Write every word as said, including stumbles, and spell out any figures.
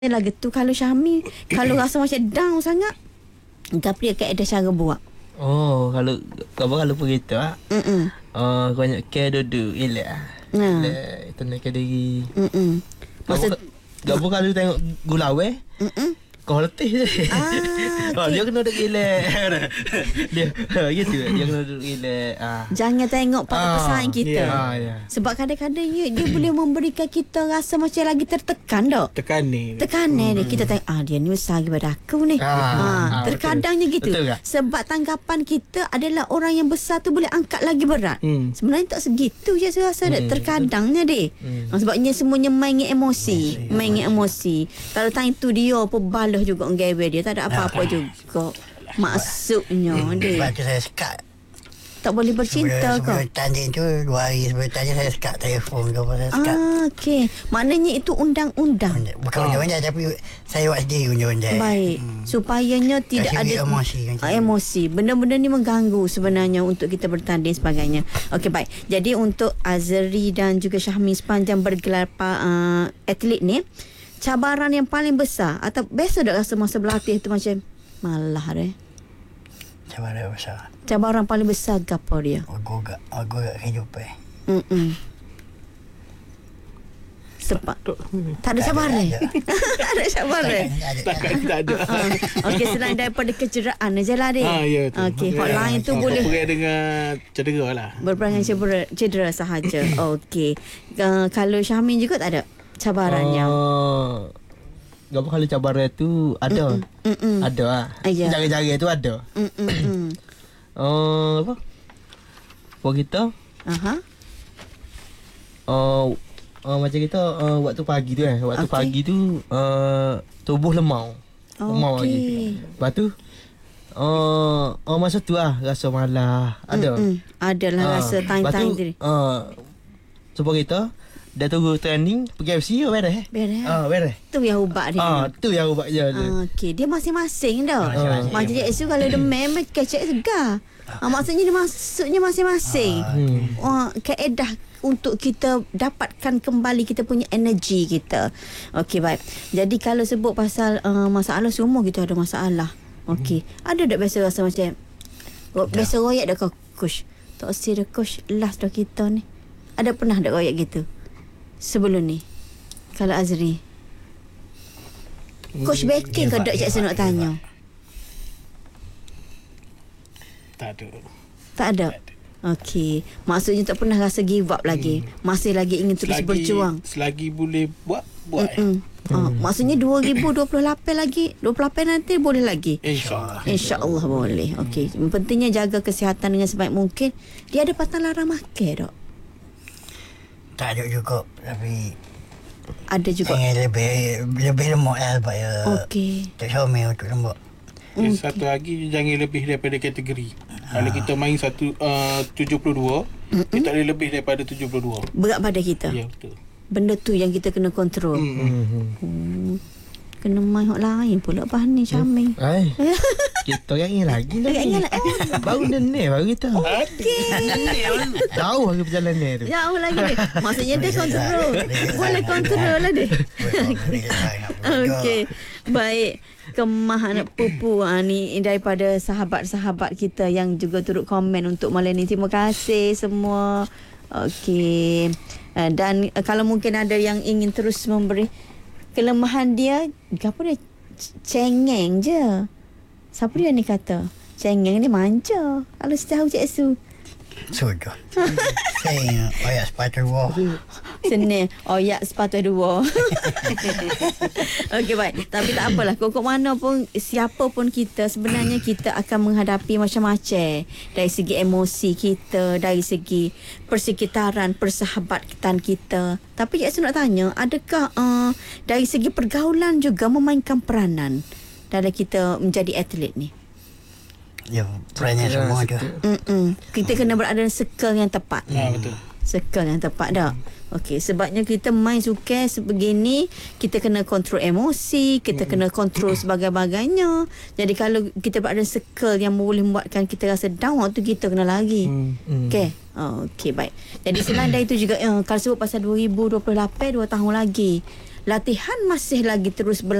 Lagi tu kalau Syahmi kalau rasa macam down sangat, tapi dia akan ada cara buat. Oh, kalau kalau kalau begitu ah. Hmm. Uh, banyak care duduk elak. Nah. Elak tenangkan diri. Hmm. Maksud gapo kalau tengok gulawe? Hmm. Kau letih je. Ah, Oh, okay. dia kena duduk elak. Dia gitu dia kena duduk elak. Ah. Jangan tengok pada Ah, pesaing kita. yeah, ah, yeah. Sebab kadang-kadang dia, dia boleh memberikan kita rasa macam lagi tertekan tak? Tekan ni. Tekanan dia. Kita tengok, ah dia ni besar daripada aku ni. Ah, Ah, ah, terkadangnya betul. gitu. Betul tak? Sebab tanggapan kita adalah orang yang besar tu boleh angkat lagi berat. Hmm. Sebenarnya tak segitu je saya rasa. Hmm. Terkadangnya dia. Hmm. Ah, sebabnya semuanya main dengan emosi. Main dengan emosi. Kalau time tu dia apa balas juga ngewe dia. Tak ada apa-apa juga. Maksudnya dia. Sebab tu saya sekat. Tak boleh bercinta sebelum, kau. sebelum tanding tu dua hari sebelum tanding saya sekat telefon tu saya sekat. Ah, okey. Maknanya itu undang-undang. Bukan undang-undang tapi saya buat sendiri undang-undang. Baik. Supayanya tidak Kasi ada emosi macam ah, tu. emosi. Benda-benda ni mengganggu sebenarnya untuk kita bertanding sebagainya. Okey, baik. Jadi untuk Azri dan juga Syahmi sepanjang bergelar uh, atlet ni, cabaran yang paling besar atau biasa tak rasa masa berlatih tu macam malah deh. Cabaran besar. Cabaran paling besar gapo dia? Agak agak kehidupan. Hmm. Sebab tak ada cabaran. Tak ada cabaran. Takkan tak ada. Ah, Okey, selain daripada kecederaan aja lah dek. Ah, ya tu. Okey, hotline tu Ah, boleh berperang dengan cedera lah. berperangan cedera, cedera sahaja. Okey. Uh, kalau Syahmin juga tak ada cabarannya. Uh, Gapo kalau cabaran tu ada. Mm-mm. Ada ah. Ah, ya. Jaga-jaga tu ada. Mm-mm. Uh, apa? Buat kita Aha. uh, uh, macam kita uh, waktu pagi tu eh. Waktu Okey. pagi tu uh, tubuh lemau. Lemau Okey. lagi. Lepas tu uh, uh, masa tu lah rasa malah ada. Mm-mm. Adalah Ah, rasa lepas time-time tu, tu. uh, Sebab kita dah tunggu training pergi F C ke beres eh? Beres. Ah, beres. Tu yang ubat dia. Ah, tu yang ubat je. Ah, Okey, dia masing-masing dah. Masing-masing. Macam Cik Su kalau dia memang kecek segar. Ah, maksudnya dia maksudnya masing-masing. Hmm. Oh, kaedah untuk kita dapatkan kembali kita punya energi kita. Okey, baik. Jadi kalau sebut pasal uh, masalah semua kita ada masalah. Okey. Ada tak biasa rasa macam oh, biasa royak dah kau coach. Tak usah dah coach last dah kita ni. Ada pernah tak royak gitu? Sebelum ni. Kalau Azri. Coach backing ke tak Cik Su nak tanya? Tak ada. Tak ada. Okey. Maksudnya tak pernah rasa give up lagi. Masih lagi ingin terus Selagi, berjuang. selagi boleh buat, buat. eh. Mm-mm. Ah, maksudnya dua ribu dua puluh lapan lagi. dua puluh lapan nanti boleh lagi. InsyaAllah. InsyaAllah boleh. Okey. Pentingnya jaga kesihatan dengan sebaik mungkin. Dia ada patah larang makan tak? Tak ada cukup tapi Ada juga. ingin lebih lebih lemak lah sebab ya. Okey. Tak Xiaomi untuk lemak. Okay. Satu lagi jangan lebih daripada kategori. Kalau kita main satu uh, tujuh puluh dua, mm-hmm. kita boleh lebih daripada tujuh puluh dua. Berat badan kita. Ya, betul. Benda tu yang kita kena kontrol. Hmm. Hmm. Hmm. Kena main hot lain pula bah ni Syamil. Ai. Kita yang ingin lagi lah. Ingat ingat oh. Baru nenek baru kita. Okey. Jauh lagi perjalanan tu. Jauh lagi dia. Maksudnya dia kontrol. Boleh kontrol lah dia. Okey. Baik. Kemah anak pupu ha, ni daripada sahabat-sahabat kita yang juga turut komen untuk malam ni. Terima kasih semua. Okey. Uh, dan uh, kalau mungkin ada yang ingin terus memberi kelemahan dia, apa dia? Cengeng je. Siapa dia ni kata? Cengeng ni manja. Kalau setahu Cik Su. Sudah. Saya ayat sepatu dua. Seni oyak sepatu dua. Okey baik. Tapi tak apalah. Kok mana pun siapa pun kita sebenarnya kita akan menghadapi macam-macam dari segi emosi kita, dari segi persekitaran, persahabatan kita. Tapi Cik Su nak tanya, adakah uh, dari segi pergaulan juga memainkan peranan dalam kita menjadi atlet ni? Ya, perannya semua tu. Mm-mm. Kita kena berada dalam circle yang tepat. Ha, betul. Circle yang tepat dah. Okey, sebabnya kita main suka sebegini, kita kena kontrol emosi, kita kena kontrol sebagainya. Jadi kalau kita berada dalam circle yang boleh membuatkan kita rasa down, waktu kita kena lari. Hmm. Okey. Oh, okey, baik. Jadi selain dari itu juga, eh, kalau sebut pasal dua ribu dua puluh lapan, dua tahun lagi. latihan masih lagi terus berlangsung.